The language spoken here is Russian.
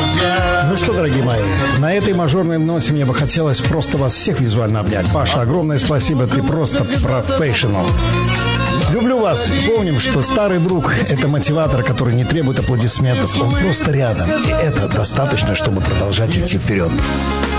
друзья. Ну что, дорогие мои, на этой мажорной ноте мне бы хотелось просто вас всех визуально обнять. Паша, огромное спасибо, ты просто профессионал. Люблю вас. Помним, что старый друг – это мотиватор, который не требует аплодисментов. Он просто рядом. И это достаточно, чтобы продолжать идти вперед.